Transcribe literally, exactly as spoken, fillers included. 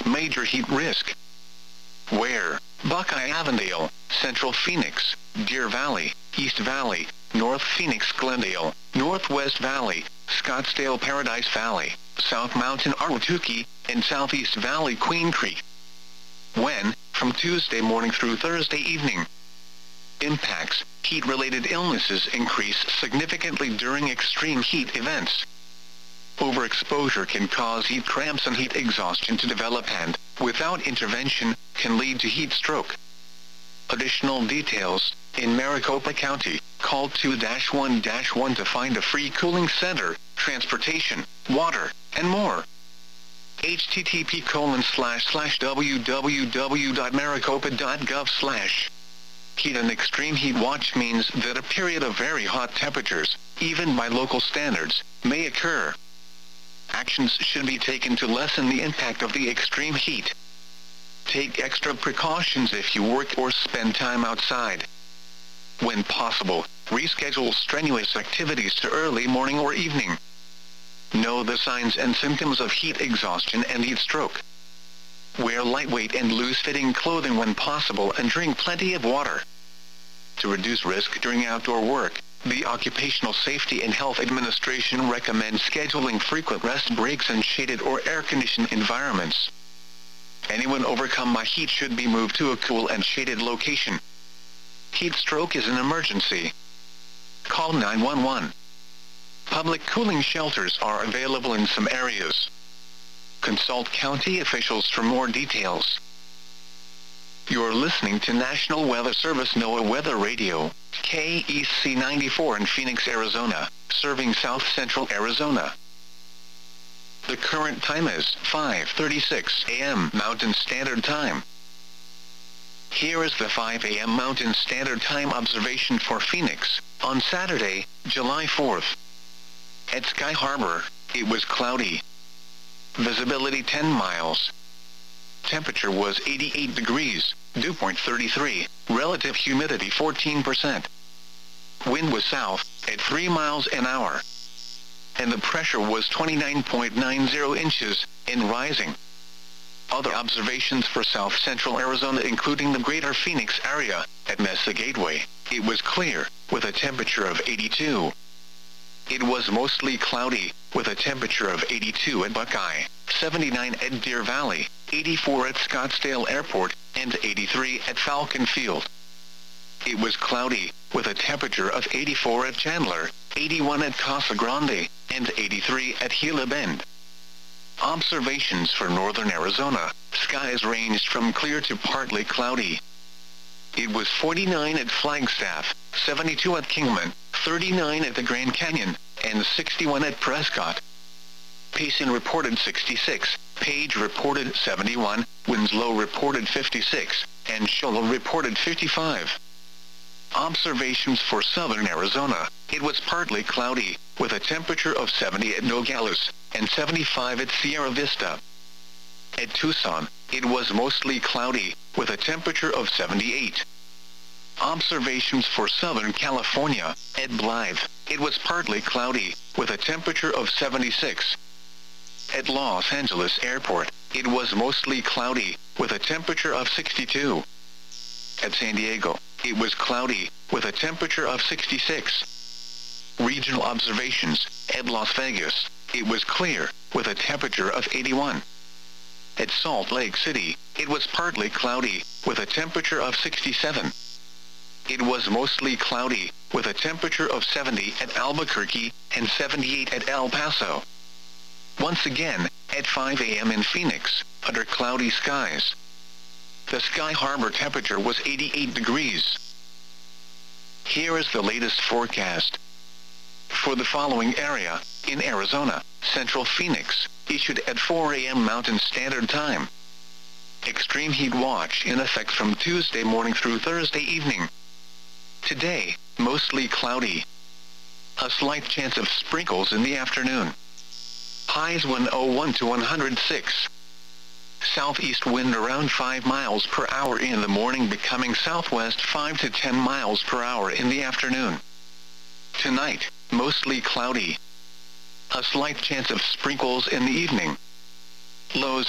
Major heat risk. Where? Buckeye Avondale, Central Phoenix, Deer Valley, East Valley, North Phoenix Glendale, Northwest Valley, Scottsdale Paradise Valley, South Mountain Ahwatukee, and Southeast Valley Queen Creek. When? From Tuesday morning through Thursday evening. Impacts. Heat-related illnesses increase significantly during extreme heat events. Overexposure can cause heat cramps and heat exhaustion to develop and, without intervention, can lead to heat stroke. Additional details. In Maricopa County, call two one one to find a free cooling center, transportation, water, and more. http colon slash slash www.maricopa.gov slash. Heat and extreme heat watch means that a period of very hot temperatures, even by local standards, may occur. Actions should be taken to lessen the impact of the extreme heat. Take extra precautions if you work or spend time outside. When possible, reschedule strenuous activities to early morning or evening. Know the signs and symptoms of heat exhaustion and heat stroke. Wear lightweight and loose-fitting clothing when possible and drink plenty of water. To reduce risk during outdoor work, the Occupational Safety and Health Administration recommends scheduling frequent rest breaks in shaded or air-conditioned environments. Anyone overcome by heat should be moved to a cool and shaded location. Heat stroke is an emergency. Call nine one one. Public cooling shelters are available in some areas. Consult county officials for more details. You're listening to National Weather Service NOAA Weather Radio, K E C ninety-four in Phoenix, Arizona, serving South Central Arizona. The current time is five thirty-six a m Mountain Standard Time. Here is the five a m Mountain Standard Time observation for Phoenix, on Saturday, July fourth. At Sky Harbor, it was cloudy. Visibility ten miles. Temperature was eighty-eight degrees, dew point thirty-three, relative humidity fourteen percent. Wind was south, at three miles an hour. And the pressure was twenty-nine point nine zero inches, and rising. Other observations for South Central Arizona including the greater Phoenix area, at Mesa Gateway, it was clear, with a temperature of eighty-two. It was mostly cloudy, with a temperature of eighty-two at Buckeye, seventy-nine at Deer Valley, eighty-four at Scottsdale Airport, and eighty-three at Falcon Field. It was cloudy, with a temperature of eighty-four at Chandler, eighty-one at Casa Grande, and eighty-three at Gila Bend. Observations for northern Arizona, skies ranged from clear to partly cloudy. It was forty-nine at Flagstaff, seventy-two at Kingman, thirty-nine at the Grand Canyon, and sixty-one at Prescott. Payson reported sixty-six, Page reported seventy-one, Winslow reported fifty-six, and Shola reported fifty-five. Observations for southern Arizona, it was partly cloudy, with a temperature of seventy at Nogales, and seventy-five at Sierra Vista. At Tucson, it was mostly cloudy, with a temperature of seventy-eight. Observations for Southern California, at Blythe, it was partly cloudy, with a temperature of seventy-six. At Los Angeles Airport, it was mostly cloudy, with a temperature of sixty-two. At San Diego, it was cloudy, with a temperature of sixty-six. Regional observations, at Las Vegas, it was clear, with a temperature of eighty-one. At Salt Lake City, it was partly cloudy, with a temperature of sixty-seven. It was mostly cloudy, with a temperature of seventy at Albuquerque, and seventy-eight at El Paso. Once again, at five a m in Phoenix, under cloudy skies. The Sky Harbor temperature was eighty-eight degrees. Here is the latest forecast. For the following area, in Arizona, Central Phoenix, issued at four a m Mountain Standard Time. Extreme heat watch in effect from Tuesday morning through Thursday evening. Today, mostly cloudy. A slight chance of sprinkles in the afternoon. Highs one oh one to one hundred six. Southeast wind around five miles per hour in the morning, becoming southwest five to ten miles per hour in the afternoon. Tonight, mostly cloudy. A slight chance of sprinkles in the evening. Lows